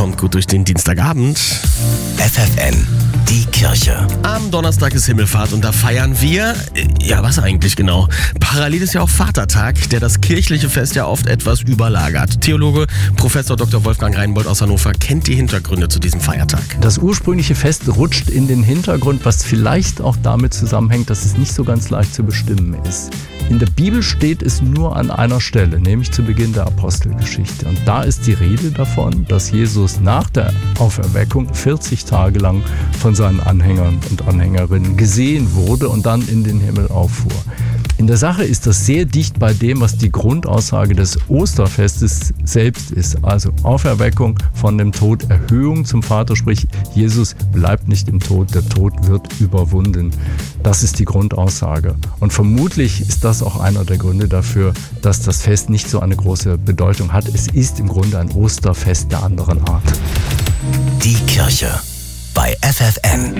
kommt gut durch den Dienstagabend. FFN, die Kirche. Am Donnerstag ist Himmelfahrt und da feiern wir, ja was eigentlich genau? Parallel ist ja auch Vatertag, der das kirchliche Fest ja oft etwas überlagert. Theologe Professor Dr. Wolfgang Reinbold aus Hannover kennt die Hintergründe zu diesem Feiertag. Das ursprüngliche Fest rutscht in den Hintergrund, was vielleicht auch damit zusammenhängt, dass es nicht so ganz leicht zu bestimmen ist. In der Bibel steht es nur an einer Stelle, nämlich zu Beginn der Apostelgeschichte. Und da ist die Rede davon, dass Jesus nach der Auferweckung 40 Tage lang von seinen Anhängern und Anhängerinnen gesehen wurde und dann in den Himmel auffuhr. In der Sache ist das sehr dicht bei dem, was die Grundaussage des Osterfestes selbst ist. Also Auferweckung von dem Tod, Erhöhung zum Vater, sprich Jesus bleibt nicht im Tod, der Tod wird überwunden. Das ist die Grundaussage. Und vermutlich ist das auch einer der Gründe dafür, dass das Fest nicht so eine große Bedeutung hat. Es ist im Grunde ein Osterfest der anderen Art. Die Kirche bei FFN.